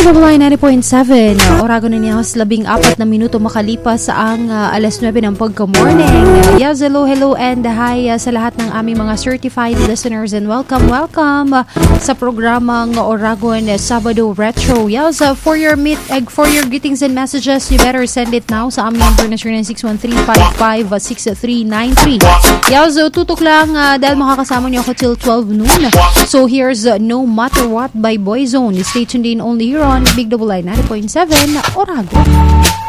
Double 90.7, Oragon na niya, 14 na minuto makalipas ang alas 9 ng pagka-morning. Yes, hello and hi sa lahat ng aming mga certified listeners and welcome sa programang Oragon Sabado Retro. Yes, for your greetings and messages, you better send it now sa aming number na 0961-355-6393. Yes, tutok lang dahil makakasama niyo ako till 12 noon. So here's No Matter What by Boyzone. Stay tuned in only here on Big Double I 90.7 Oragon.